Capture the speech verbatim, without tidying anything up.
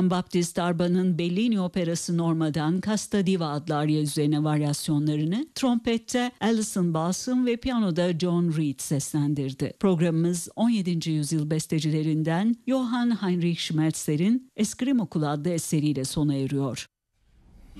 John Baptiste Arba'nın Bellini Operası Norma'dan Casta Diva adlı arya üzerine varyasyonlarını trompette Alison Balsom ve piyanoda John Reed seslendirdi. Programımız on yedinci yüzyıl bestecilerinden Johann Heinrich Schmelzer'in Eskrim Okulu adlı eseriyle sona eriyor.